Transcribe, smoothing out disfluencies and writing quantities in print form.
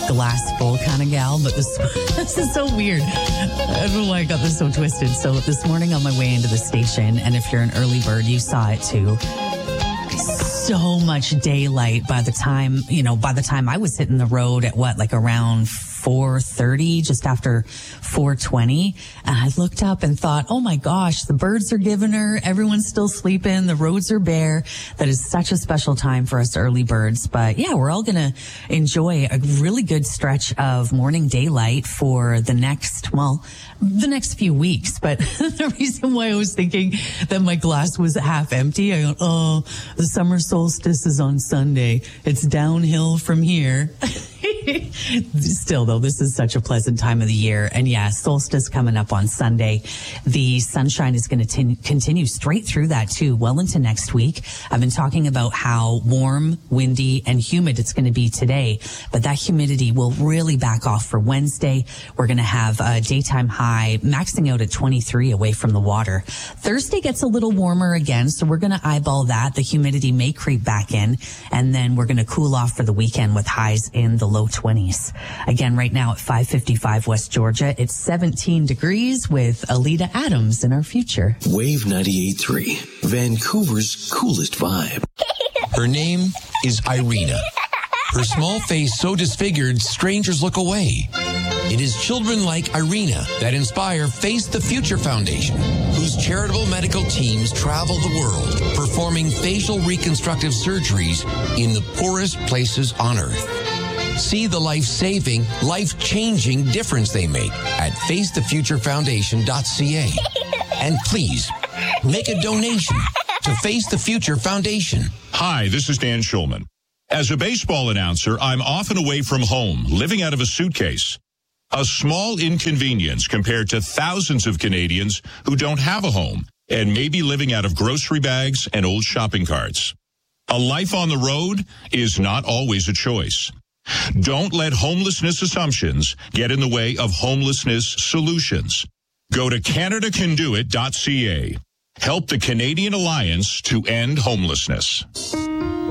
glass full kind of gal, but this is so weird. I don't know why I got this so twisted. So this morning on my way into the station, and if you're an early bird, you saw it too. So much daylight by the time I was hitting the road at around 4:30, just after 4:20. And I looked up and thought, oh my gosh, the birds are giving her. Everyone's still sleeping. The roads are bare. That is such a special time for us early birds. But yeah, we're all going to enjoy a really good stretch of morning daylight for the next few weeks. But the reason why I was thinking that my glass was half empty, I go, the summer solstice is on Sunday. It's downhill from here. Still, though, this is such a pleasant time of the year. And yeah, solstice coming up on Sunday. The sunshine is going to continue straight through that too, well into next week. I've been talking about how warm, windy, and humid it's going to be today, but that humidity will really back off for Wednesday. We're going to have a daytime high maxing out at 23 away from the water. Thursday gets a little warmer again, so we're going to eyeball that. The humidity may creep back in, and then we're going to cool off for the weekend with highs in the low 20s. Again, right now at 555 West Georgia, it's 17 degrees with Alita Adams in our future. Wave 98.3, Vancouver's coolest vibe. Her name is Irina. Her small face so disfigured, strangers look away. It is children like Irina that inspire Face the Future Foundation, whose charitable medical teams travel the world performing facial reconstructive surgeries in the poorest places on Earth. See the life-saving, life-changing difference they make at facethefuturefoundation.ca. And please, make a donation to Face the Future Foundation. Hi, this is Dan Schulman. As a baseball announcer, I'm often away from home, living out of a suitcase. A small inconvenience compared to thousands of Canadians who don't have a home and may be living out of grocery bags and old shopping carts. A life on the road is not always a choice. Don't let homelessness assumptions get in the way of homelessness solutions. Go to CanadaCanDoIt.ca. Help the Canadian Alliance to End Homelessness.